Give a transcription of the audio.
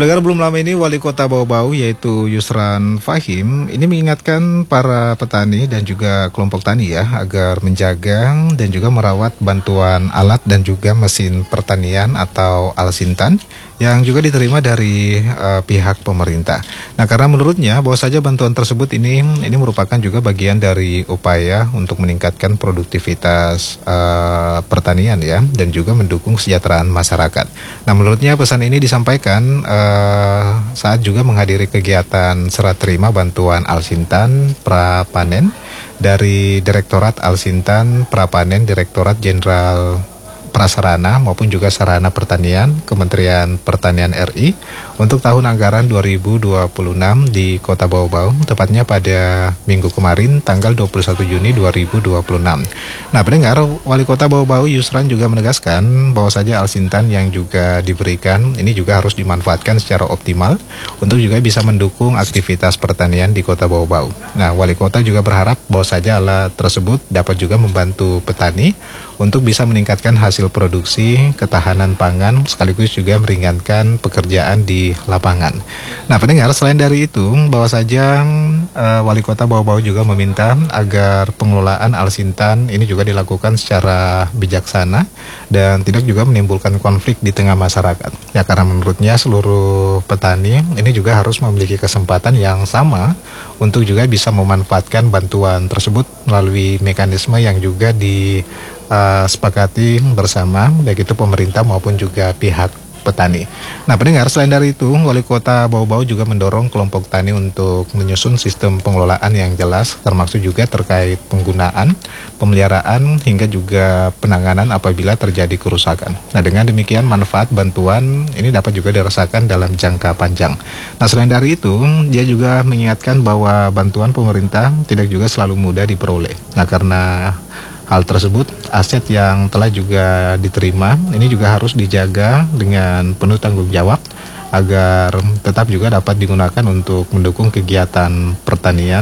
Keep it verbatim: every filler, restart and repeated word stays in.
Pendengar, belum lama ini Wali Kota Bau-Bau yaitu Yusran Fahim ini mengingatkan para petani dan juga kelompok tani ya agar menjaga dan juga merawat bantuan alat dan juga mesin pertanian atau Alsintan yang juga diterima dari uh, pihak pemerintah. Nah, karena menurutnya bahwa saja bantuan tersebut ini ini merupakan juga bagian dari upaya untuk meningkatkan produktivitas uh, pertanian ya dan juga mendukung kesejahteraan masyarakat. Nah, menurutnya pesan ini disampaikan uh, saat juga menghadiri kegiatan serah terima bantuan Alsintan Prapanen dari Direktorat Alsintan Prapanen Direktorat Jenderal Prasarana maupun juga Sarana Pertanian Kementerian Pertanian R I untuk tahun anggaran dua ribu dua puluh enam di Kota Bau-Bau, tepatnya pada minggu kemarin tanggal dua puluh satu Juni dua ribu dua puluh enam. Nah, pendengar, Wali Kota Bau-Bau Yusran juga menegaskan bahwa saja Alsintan yang juga diberikan ini juga harus dimanfaatkan secara optimal untuk juga bisa mendukung aktivitas pertanian di Kota Bau-Bau. Nah, Wali Kota juga berharap bahwa saja alat tersebut dapat juga membantu petani untuk bisa meningkatkan hasil produksi, ketahanan pangan, sekaligus juga meringankan pekerjaan di lapangan. Nah, pendengar, selain dari itu, bahwa saja uh, Wali Kota Bau-Bau juga meminta agar pengelolaan Alsintan ini juga dilakukan secara bijaksana dan tidak juga menimbulkan konflik di tengah masyarakat. Ya, karena menurutnya seluruh petani ini juga harus memiliki kesempatan yang sama untuk juga bisa memanfaatkan bantuan tersebut melalui mekanisme yang juga di Uh, sepakati bersama baik itu pemerintah maupun juga pihak petani. Nah, pendengar, selain dari itu, Wali Kota Bau-Bau juga mendorong kelompok tani untuk menyusun sistem pengelolaan yang jelas, termasuk juga terkait penggunaan, pemeliharaan hingga juga penanganan apabila terjadi kerusakan. Nah, dengan demikian manfaat bantuan ini dapat juga dirasakan dalam jangka panjang. Nah, selain dari itu, dia juga mengingatkan bahwa bantuan pemerintah tidak juga selalu mudah diperoleh. Nah, karena hal tersebut, aset yang telah juga diterima ini juga harus dijaga dengan penuh tanggung jawab agar tetap juga dapat digunakan untuk mendukung kegiatan pertanian